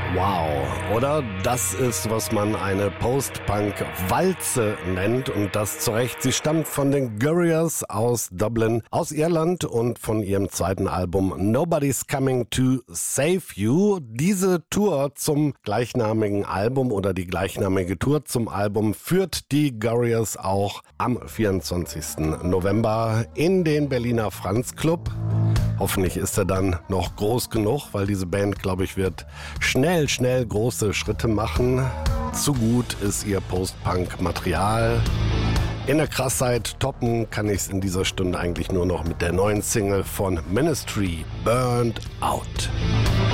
Wow, oder? Das ist, was man eine Post-Punk-Walze nennt und das zu Recht. Sie stammt von den Gurriers aus Dublin, aus Irland und von ihrem zweiten Album Nobody's Coming to Save You. Diese Tour zum gleichnamigen Album oder die gleichnamige Tour zum Album führt die Gurriers auch am 24. November in den Berliner Franz Club. Hoffentlich ist er dann noch groß genug, weil diese Band, glaube ich, wird schnell große Schritte machen. Zu gut ist ihr Post-Punk-Material. In der Krassheit toppen kann ich es in dieser Stunde eigentlich nur noch mit der neuen Single von Ministry, Burned Out.